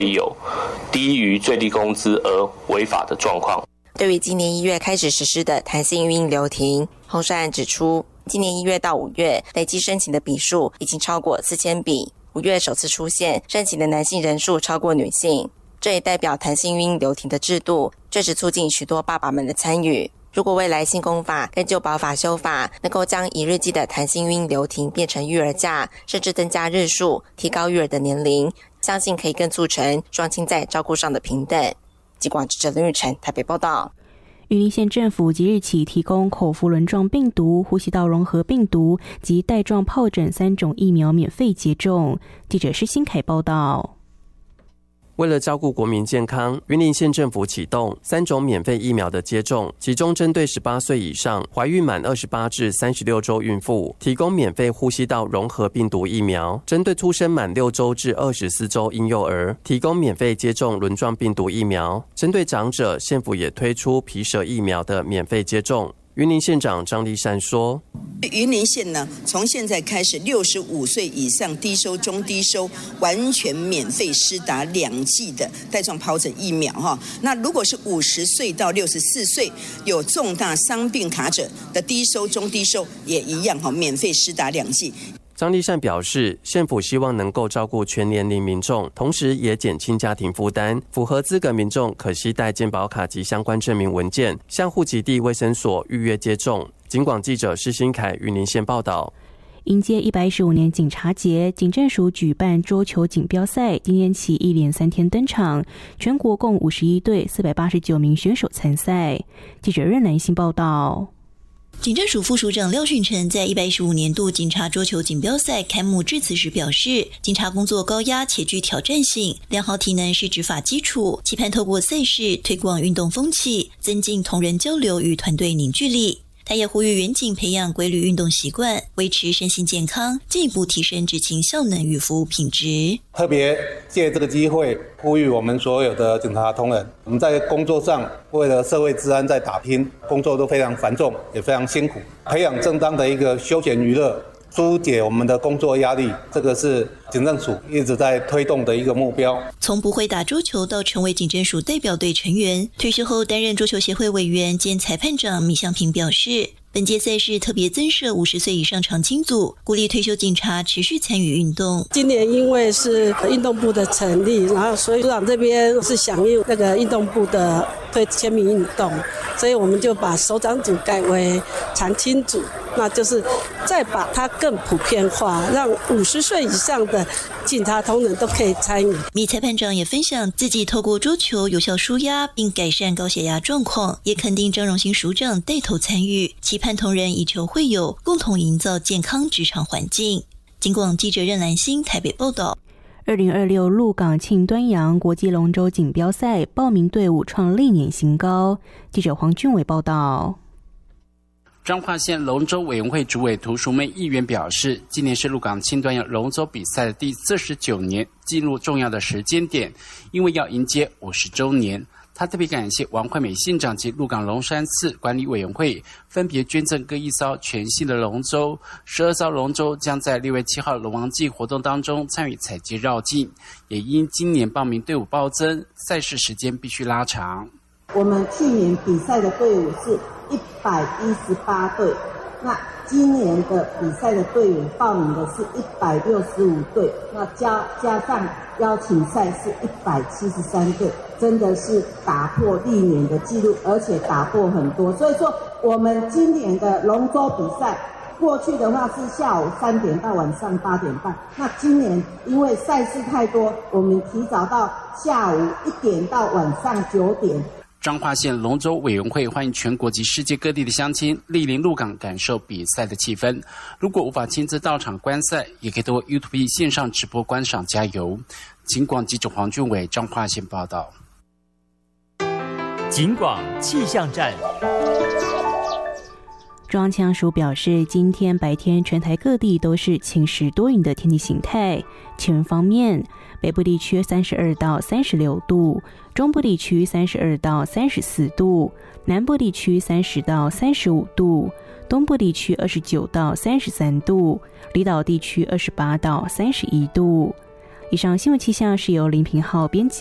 有低于最低工资而违法的状况。 对于今年1月开始实施的弹性育婴留停，洪胜安指出，今年1月到5月累计申请的笔数已经超过4000笔，5月首次出现申请的男性人数超过女性，这也代表弹性育婴留停的制度确实促进许多爸爸们的参与。如果未来新公法跟旧保法修法能够将一日计的弹性育婴留停变成育儿假，甚至增加日数，提高育儿的年龄，相信可以更促成双亲在照顾上的平等。疾管记者林玉成台北报道。 云林县政府即日起提供口服轮状病毒、呼吸道融合病毒及带状疱疹3种疫苗免费接种。记者施新凯报道。 为了照顾国民健康，云林县政府启动3种免费疫苗的接种，其中针对18岁以上、怀孕满28至36周孕妇，提供免费呼吸道融合病毒疫苗；针对出生满6周至24周婴幼儿，提供免费接种轮状病毒疫苗；针对长者，县府也推出皮蛇疫苗的免费接种。云林县长张立善说， 云林县呢，从现在开始65岁以上低收、中低收完全免费施打2剂的带状疱疹疫苗哈。那如果是50岁到64岁有重大伤病卡者的低收、中低收也一样哈，免费施打2剂。 张立善表示，县府希望能够照顾全年龄民众，同时也减轻家庭负担。符合资格民众可携带健保卡及相关证明文件，向户籍地卫生所预约接种。警广记者施新凯云林县报道。 迎接115年警察节，警政署举办桌球锦标赛，今天起1连3天登场，全国共51队489名选手参赛。记者任南信报道。 警政署副署长廖训成在115年度警察桌球锦标赛开幕致辞时表示，警察工作高压且具挑战性，良好体能是执法基础，期盼透过赛事推广运动风气，增进同仁交流与团队凝聚力。他也呼吁员警培养规律运动习惯，维持身心健康，进一步提升执勤效能与服务品质。 特别借这个机会呼吁我们所有的警察同仁，我们在工作上为了社会治安在打拼，工作都非常繁重，也非常辛苦，培养正当的一个休闲娱乐，疏解我们的工作压力，这个是警政署一直在推动的一个目标。 从不会打桌球到成为警政署代表队成员，退休后担任桌球协会委员兼裁判长米香平表示，本届赛事特别增设50岁以上常青组，鼓励退休警察持续参与运动。 今年因为是运动部的成立，然后所以组长这边是响应那个运动部的推签名运动，所以我们就把首长组改为常青组，那就是再把它更普遍化，让50岁以上的警察同仁都可以参与。 米裁判长也分享自己透过桌球有效舒压并改善高血压状况，也肯定张荣兴署长带头参与，期盼同仁以球会友，共同营造健康职场环境。警广记者任兰心台北报道。 2026鹿港庆端阳国际龙舟锦标赛报名队伍创历年新高。记者黄俊伟报道。 彰化县龙舟委员会主委涂淑妹议员表示，今年是鹿港庆端阳龙舟比赛的第49年，进入重要的时间点，因为要迎接50周年。他特别感谢王惠美县长及鹿港龙山寺管理委员会分别捐赠各1艘全新的龙舟，12艘龙舟将在6月7号龙王祭活动当中参与采集绕境，也因今年报名队伍暴增，赛事时间必须拉长。 我们去年比赛的队伍是118队，那今年的比赛的队伍报名的是165队，那加上邀请赛是173队，真的是打破历年的纪录，而且打破很多。所以说我们今年的龙舟比赛，过去的话是下午3点到晚上8点半，那今年因为赛事太多，我们提早到下午1点到晚上9点。 彰化县龙舟委员会欢迎全国及世界各地的乡亲莅临鹿港感受比赛的气氛。如果无法亲自到场观赛，也可以透过 YouTube 线上直播观赏加油。警广记者黄俊伟彰化县报道。 警广气象站。 中央气象署表示，今天白天全台各地都是晴时多云的天气形态。气温方面，北部地区32到36度，中部地区32到34度，南部地区30到35度，东部地区29到33度，离岛地区28到31度。 以上新闻气象是由林平浩编辑。